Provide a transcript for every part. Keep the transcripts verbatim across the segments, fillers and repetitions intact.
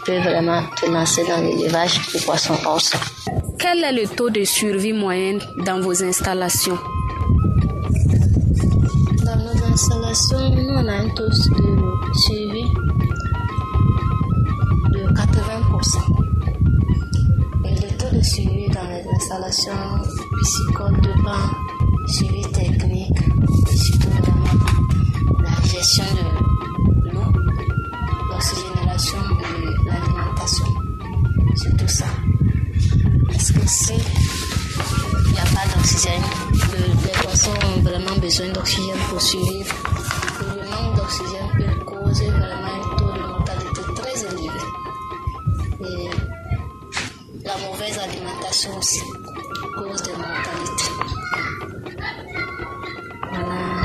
peut vraiment te lancer dans l'élevage du poisson hors sol. Quel est le taux de survie moyen dans vos installations? Dans nos installations, nous on a un taux de suivi de quatre-vingts pour cent. Et le taux de suivi dans les installations piscicoles dépend du suivi technique et surtout vraiment la gestion de l'eau, l'oxygénation et l'alimentation. C'est tout ça. Parce que si il n'y a pas d'oxygène, le, les poissons ont vraiment besoin d'oxygène pour survivre. Et le manque d'oxygène peut causer vraiment un taux de mortalité très élevé. Et la mauvaise alimentation aussi cause de mortalité. Voilà.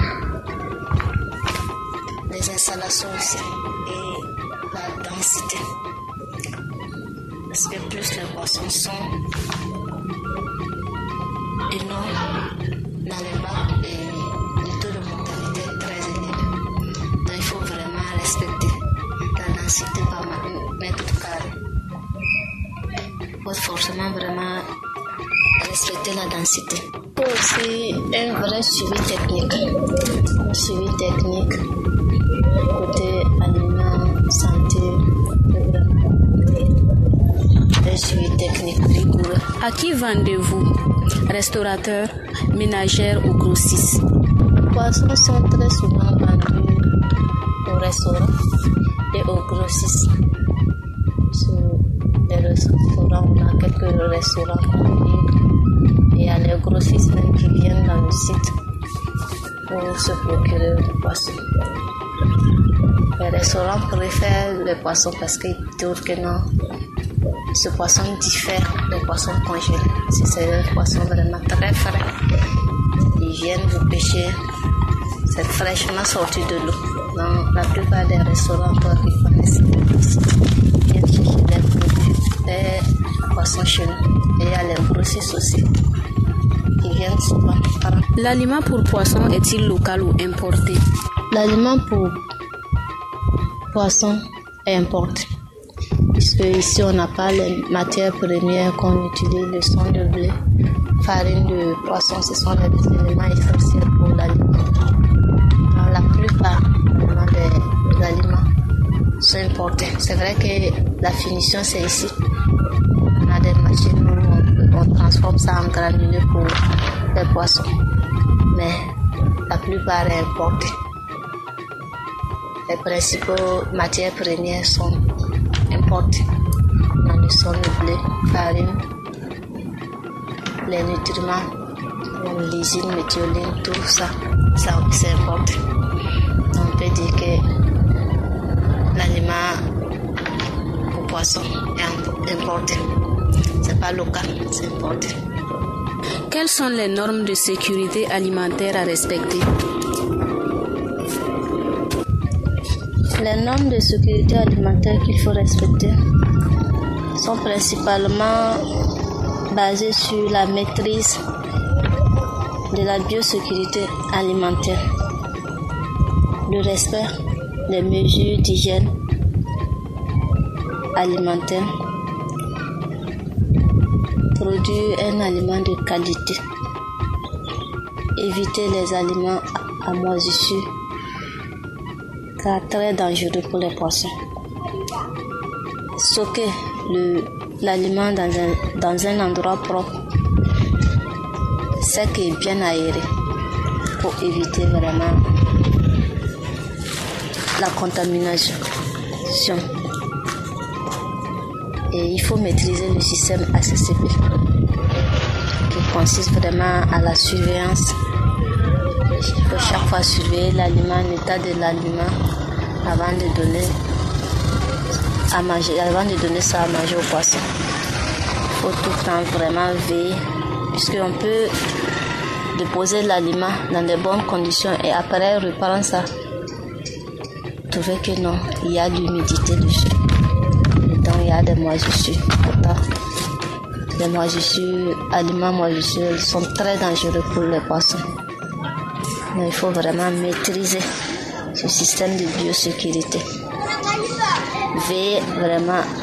Les installations aussi et la densité. Parce que plus les poissons sont énormes dans les bacs et le taux de mortalité est très élevé. Donc il faut vraiment respecter la densité par mètre carré. Il faut forcément vraiment respecter la densité. Il faut aussi un vrai suivi technique. Un suivi technique côté aliment, santé, un suivi technique rigoureux. À qui vendez-vous? Restaurateurs, ménagères ou grossistes? Les poissons sont très souvent vendus aux restaurants et aux grossistes. Sur les restaurants, on a quelques restaurants et il y a les grossistes même qui viennent dans le site pour se procurer du poisson. Les restaurants préfèrent les poissons parce qu'ils trouvent que non, ce poisson diffère des poissons congelés. Si c'est un poisson vraiment très frais, ils viennent vous pêcher, c'est fraîchement sorti de l'eau. Dans la plupart des restaurants, toi qui connaissent, ils viennent chercher des produits, des poissons chez nous. Et il y a les grossistes aussi, qui viennent souvent. L'aliment pour poisson est-il local ou importé? L'aliment pour poisson est importé. Puisque ici on n'a pas les matières premières qu'on utilise, le sang de blé, farine de poisson, ce sont les éléments essentiels pour l'aliment. Dans la plupart des, des aliments sont importés. C'est vrai que la finition c'est ici. On a des machines où on, on transforme ça en granulés pour les poissons. Mais la plupart est importée. Les principaux matières premières sont importées. Dans le sol de blé, farine, les nutriments, comme l'isine, méthioline, tout ça, ça c'est importé. On peut dire que l'aliment pour poisson est importé. C'est pas local, c'est importé. Quelles sont les normes de sécurité alimentaire à respecter? Les normes de sécurité alimentaire qu'il faut respecter sont principalement basées sur la maîtrise de la biosécurité alimentaire, le respect des mesures d'hygiène alimentaire, produire un aliment de qualité, éviter les aliments à moisissure, car très dangereux pour les poissons. Stocker le, l'aliment dans un, dans un endroit propre, sec et bien aéré, pour éviter vraiment la contamination. Et il faut maîtriser le système A C C P, qui consiste vraiment à la surveillance. Il faut chaque fois surveiller l'aliment, l'état de l'aliment, avant de donner à manger, avant de donner ça à manger aux poissons. Il faut tout le temps vraiment veiller, puisqu'on peut déposer l'aliment dans de bonnes conditions et après reprendre ça, trouver que non, il y a de l'humidité dessus. Et donc il y a des moisissures. Pourtant, les moisissures, aliments moisissures sont très dangereux pour les poissons. Mais il faut vraiment maîtriser ce système de biosécurité. Veiller vraiment